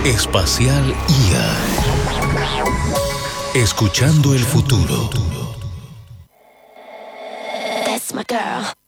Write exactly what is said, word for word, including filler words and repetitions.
Espacial I A. Escuchando el futuro. That's my girl.